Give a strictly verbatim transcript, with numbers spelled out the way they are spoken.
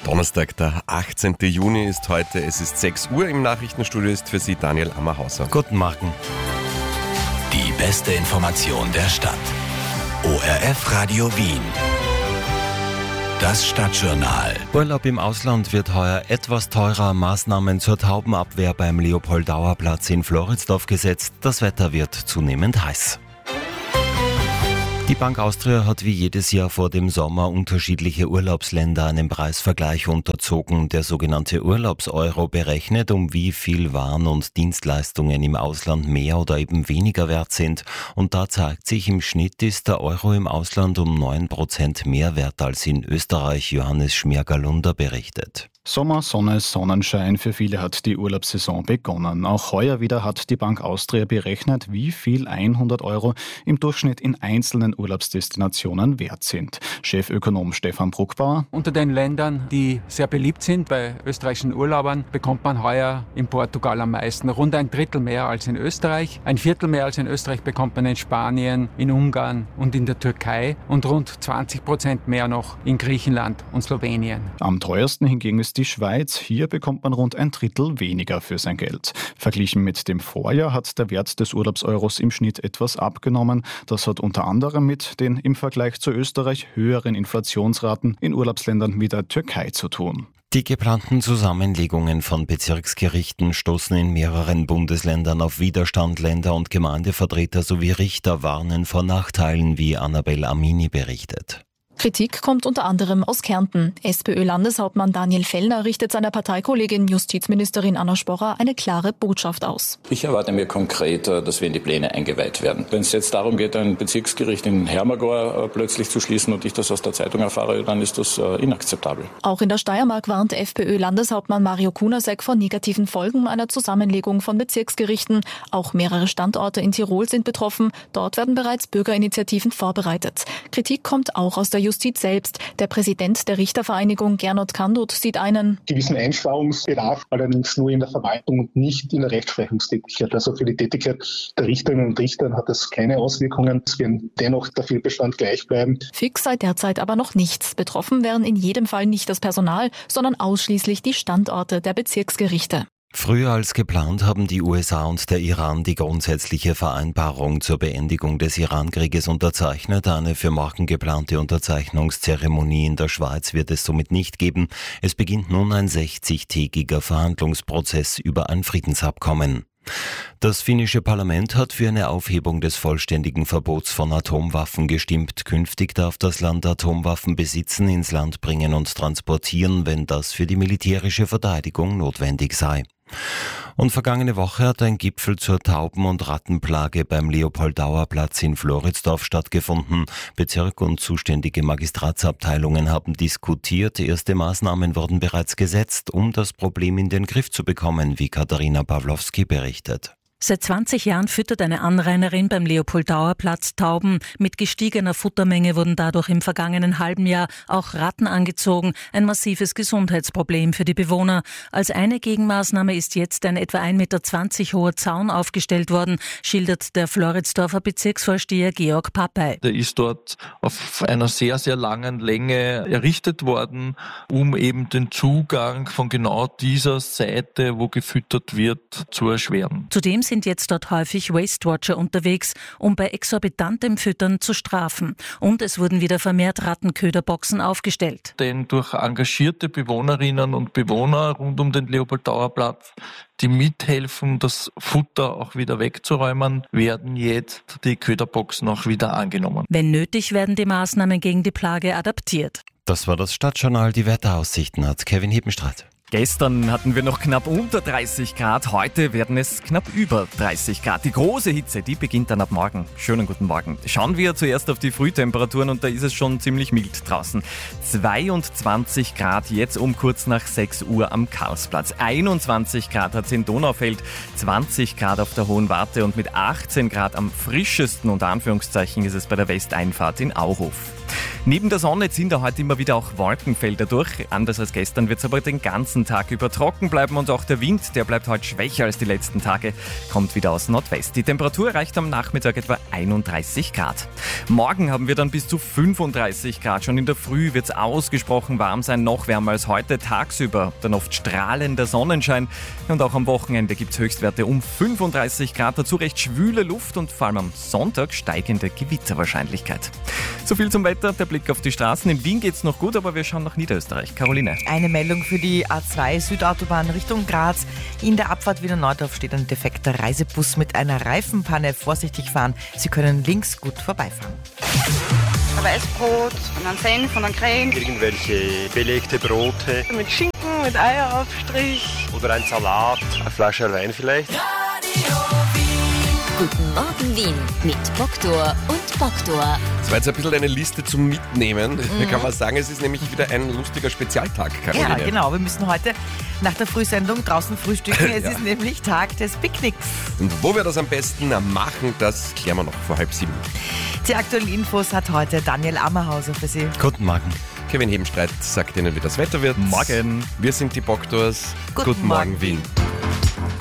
Donnerstag, der achtzehnten Juni ist heute. Es ist sechs Uhr. Im Nachrichtenstudio ist für Sie Daniel Ammerhauser. Guten Morgen. Die beste Information der Stadt. O R F Radio Wien. Das Stadtjournal. Urlaub im Ausland wird heuer etwas teurer. Maßnahmen zur Taubenabwehr beim Leopold-Dauer-Platz in Floridsdorf gesetzt. Das Wetter wird zunehmend heiß. Die Bank Austria hat wie jedes Jahr vor dem Sommer unterschiedliche Urlaubsländer einem Preisvergleich unterzogen. Der sogenannte Urlaubseuro berechnet, um wie viel Waren und Dienstleistungen im Ausland mehr oder eben weniger wert sind. Und da zeigt sich, im Schnitt ist der Euro im Ausland um neun Prozent mehr wert als in Österreich. Johannes Schmiergalunder berichtet. Sommer, Sonne, Sonnenschein, für viele hat die Urlaubssaison begonnen. Auch heuer wieder hat die Bank Austria berechnet, wie viel hundert Euro im Durchschnitt in einzelnen Urlaubsdestinationen wert sind. Chefökonom Stefan Bruckbauer: Unter den Ländern, die sehr beliebt sind bei österreichischen Urlaubern, bekommt man heuer in Portugal am meisten. Rund ein Drittel mehr als in Österreich. Ein Viertel mehr als in Österreich bekommt man in Spanien, in Ungarn und in der Türkei. Und rund zwanzig Prozent mehr noch in Griechenland und Slowenien. Am teuersten hingegen ist die Schweiz. Hier bekommt man rund ein Drittel weniger für sein Geld. Verglichen mit dem Vorjahr hat der Wert des Urlaubseuros im Schnitt etwas abgenommen. Das hat unter anderem mit den im Vergleich zu Österreich höheren Inflationsraten in Urlaubsländern wie der Türkei zu tun. Die geplanten Zusammenlegungen von Bezirksgerichten stoßen in mehreren Bundesländern auf Widerstand. Länder- und Gemeindevertreter sowie Richter warnen vor Nachteilen, wie Annabel Amini berichtet. Kritik kommt unter anderem aus Kärnten. SPÖ-Landeshauptmann Daniel Fellner richtet seiner Parteikollegin Justizministerin Anna Sporrer eine klare Botschaft aus. Ich erwarte mir konkret, dass wir in die Pläne eingeweiht werden. Wenn es jetzt darum geht, ein Bezirksgericht in Hermagor plötzlich zu schließen und ich das aus der Zeitung erfahre, dann ist das inakzeptabel. Auch in der Steiermark warnt FPÖ-Landeshauptmann Mario Kunasek vor negativen Folgen einer Zusammenlegung von Bezirksgerichten. Auch mehrere Standorte in Tirol sind betroffen. Dort werden bereits Bürgerinitiativen vorbereitet. Kritik kommt auch aus der Justiz selbst. Der Präsident der Richtervereinigung Gernot Kandut sieht einen gewissen Einsparungsbedarf, allerdings nur in der Verwaltung und nicht in der Rechtsprechungstätigkeit. Also für die Tätigkeit der Richterinnen und Richter hat das keine Auswirkungen. Es wird dennoch der Fehlbestand gleich bleiben. Fix sei derzeit aber noch nichts. Betroffen wären in jedem Fall nicht das Personal, sondern ausschließlich die Standorte der Bezirksgerichte. Früher als geplant haben die U S A und der Iran die grundsätzliche Vereinbarung zur Beendigung des Iran-Krieges unterzeichnet. Eine für morgen geplante Unterzeichnungszeremonie in der Schweiz wird es somit nicht geben. Es beginnt nun ein sechzigtägiger Verhandlungsprozess über ein Friedensabkommen. Das finnische Parlament hat für eine Aufhebung des vollständigen Verbots von Atomwaffen gestimmt. Künftig darf das Land Atomwaffen besitzen, ins Land bringen und transportieren, wenn das für die militärische Verteidigung notwendig sei. Und vergangene Woche hat ein Gipfel zur Tauben- und Rattenplage beim Leopold-Dauer-Platz in Floridsdorf stattgefunden. Bezirk und zuständige Magistratsabteilungen haben diskutiert. Erste Maßnahmen wurden bereits gesetzt, um das Problem in den Griff zu bekommen, wie Katharina Pawlowski berichtet. Seit zwanzig Jahren füttert eine Anrainerin beim Leopold-Dauer-Platz Tauben. Mit gestiegener Futtermenge wurden dadurch im vergangenen halben Jahr auch Ratten angezogen. Ein massives Gesundheitsproblem für die Bewohner. Als eine Gegenmaßnahme ist jetzt ein etwa ein Meter zwanzig hoher Zaun aufgestellt worden, schildert der Floridsdorfer Bezirksvorsteher Georg Papay. Der ist dort auf einer sehr, sehr langen Länge errichtet worden, um eben den Zugang von genau dieser Seite, wo gefüttert wird, zu erschweren. Zudem sind jetzt dort häufig Waste Watcher unterwegs, um bei exorbitantem Füttern zu strafen. Und es wurden wieder vermehrt Rattenköderboxen aufgestellt. Denn durch engagierte Bewohnerinnen und Bewohner rund um den Leopold-Dauer-Platz, die mithelfen, das Futter auch wieder wegzuräumen, werden jetzt die Köderboxen auch wieder angenommen. Wenn nötig, werden die Maßnahmen gegen die Plage adaptiert. Das war das Stadtjournal. Die Wetteraussichten hat Kevin Hebenstreit. Gestern hatten wir noch knapp unter dreißig Grad, heute werden es knapp über dreißig Grad. Die große Hitze, die beginnt dann ab morgen. Schönen guten Morgen. Schauen wir zuerst auf die Frühtemperaturen und da ist es schon ziemlich mild draußen. zweiundzwanzig Grad jetzt um kurz nach sechs Uhr am Karlsplatz. einundzwanzig Grad hat es in Donaufeld, zwanzig Grad auf der Hohen Warte und mit achtzehn Grad am frischesten unter Anführungszeichen ist es bei der Westeinfahrt in Auhof. Neben der Sonne ziehen da heute immer wieder auch Wolkenfelder durch. Anders als gestern wird es aber den ganzen Tag über trocken bleiben und auch der Wind, der bleibt heute schwächer als die letzten Tage, kommt wieder aus Nordwest. Die Temperatur erreicht am Nachmittag etwa einunddreißig Grad. Morgen haben wir dann bis zu fünfunddreißig Grad. Schon in der Früh wird es ausgesprochen warm sein, noch wärmer als heute. Tagsüber dann oft strahlender Sonnenschein und auch am Wochenende gibt es Höchstwerte um fünfunddreißig Grad. Dazu recht schwüle Luft und vor allem am Sonntag steigende Gewitterwahrscheinlichkeit. So viel zum Wetter, der Blick auf die Straßen. In Wien geht es noch gut, aber wir schauen nach Niederösterreich. Caroline. Eine Meldung für die A zwei Südautobahn Richtung Graz. In der Abfahrt Wiener Neudorf steht ein defekter Reisebus mit einer Reifenpanne. Vorsichtig fahren, Sie können links gut vorbeifahren. Ein Weißbrot und ein Senf und ein Creme. Irgendwelche belegte Brote. Mit Schinken, mit Eieraufstrich. Oder ein Salat, eine Flasche Wein vielleicht. Guten Morgen Wien mit Boktor und Boktor. Das war jetzt ein bisschen eine Liste zum Mitnehmen. Mhm. Kann man sagen, es ist nämlich wieder ein lustiger Spezialtag, Caroline. Ja, genau. Wir müssen heute nach der Frühsendung draußen frühstücken. Es ja. ist nämlich Tag des Picknicks. Und wo wir das am besten machen, das klären wir noch vor halb sieben. Die aktuellen Infos hat heute Daniel Ammerhauser für Sie. Guten Morgen. Kevin Hebenstreit sagt Ihnen, wie das Wetter wird. Morgen. Wir sind die Boktors. Guten, Guten Morgen, Morgen Wien.